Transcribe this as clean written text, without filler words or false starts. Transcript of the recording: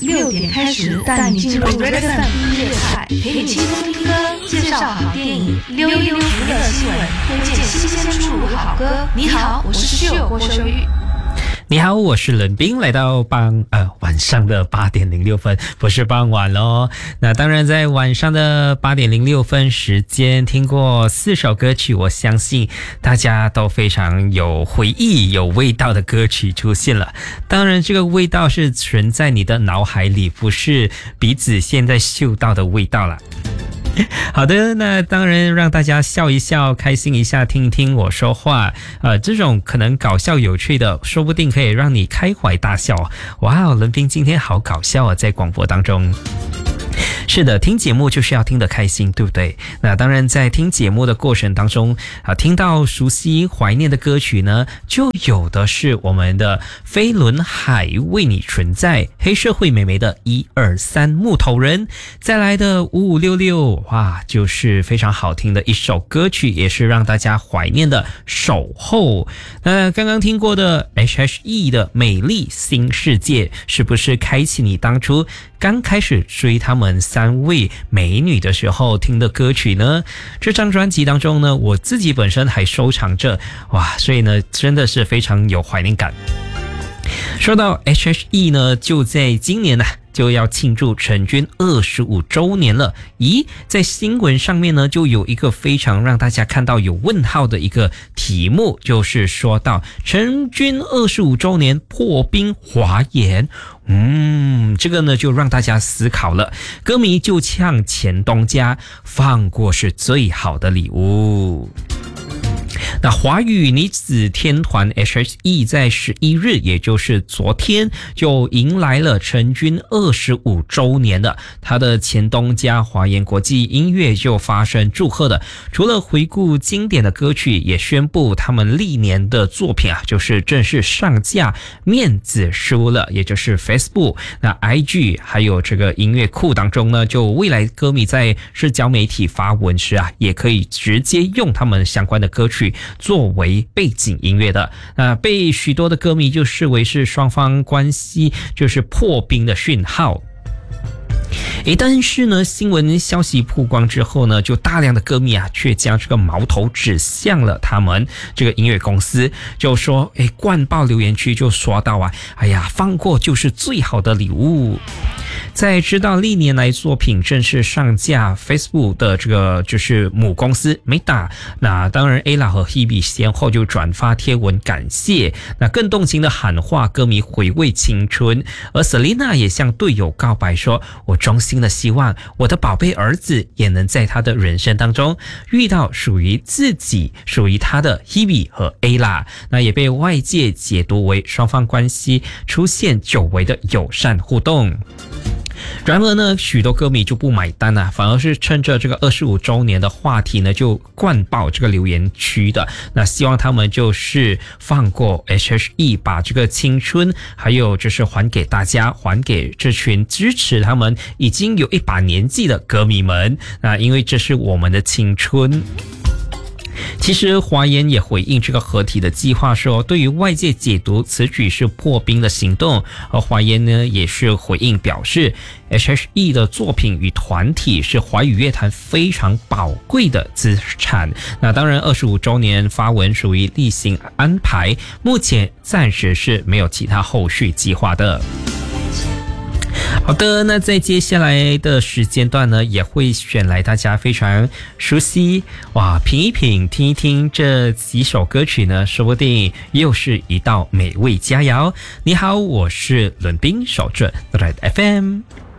6点开始，带你进入 Red FM 音乐派，陪你轻松听歌，介绍好电影，溜一溜娱乐新闻，推荐新鲜出炉好歌。你好，我是室友郭秀玉。 你好，我是冷冰，来到晚上的8点06分，不是傍晚咯。那当然在晚上的8点06分时间听过4首歌曲，我相信大家都非常有回忆有味道的歌曲出现了。当然这个味道是存在你的脑海里，不是鼻子现在嗅到的味道啦。好的，那当然让大家笑一笑，开心一下，听一听我说话。这种可能搞笑有趣的，说不定可以让你开怀大笑。哇哦，冷冰今天好搞笑啊，在广播当中。是的，听节目就是要听得开心，对不对？那当然在听节目的过程当中听到熟悉怀念的歌曲呢，就有的是我们的飞轮海为你存在，黑社会美眉的123木头人，再来的5566，哇，就是非常好听的一首歌曲，也是让大家怀念的守候。那刚刚听过的 HHE 的美丽新世界，是不是开启你当初刚开始追他们3位美女的时候听的歌曲呢？这张专辑当中呢，我自己本身还收藏着，哇，所以呢真的是非常有怀念感。说到 HHE 呢，就在今年就要庆祝成军25周年了。咦，在新闻上面呢，就有一个非常让大家看到有问号的一个题目，就是说到成军25周年破冰华研。这个呢就让大家思考了。歌迷就呛前东家，放过是最好的礼物。那华语女子天团 HHE 在11日，也就是昨天，就迎来了成军25周年的。他的前东家华研国际音乐就发声祝贺的，除了回顾经典的歌曲，也宣布他们历年的作品就是正式上架面子书了，也就是 Facebook、那 IG 还有这个音乐库当中呢，就未来歌迷在社交媒体发文时也可以直接用他们相关的歌曲作为背景音乐的。被许多的歌迷就视为是双方关系就是破冰的讯号。但是呢，新闻消息曝光之后呢，就大量的歌迷却将这个矛头指向了他们这个音乐公司，就说灌爆留言区就说到放过就是最好的礼物。在知道历年来作品正式上架 Facebook 的这个就是母公司 Meta， 那当然 Ella 和 Hebe 先后就转发贴文感谢，那更动情的喊话歌迷回味青春。而 Selina 也向队友告白说，我衷心的希望我的宝贝儿子也能在他的人生当中遇到属于自己属于他的 Hebe 和 Ella， 那也被外界解读为双方关系出现久违的友善互动。然而呢，许多歌迷就不买单反而是趁着这个25周年的话题呢，就灌爆这个留言区的。那希望他们就是放过 HHE， 把这个青春还有就是还给大家，还给这群支持他们已经有一把年纪的歌迷们。那因为这是我们的青春。其实华研也回应这个合体的计划说，对于外界解读此举是破冰的行动，而华研呢也是回应表示 HHE 的作品与团体是华语乐坛非常宝贵的资产。那当然25周年发文属于例行安排，目前暂时是没有其他后续计划的。好的，那在接下来的时间段呢，也会选来大家非常熟悉品一品听一听这几首歌曲呢，说不定又是一道美味佳肴。你好，我是冷冰，守着 Red FM。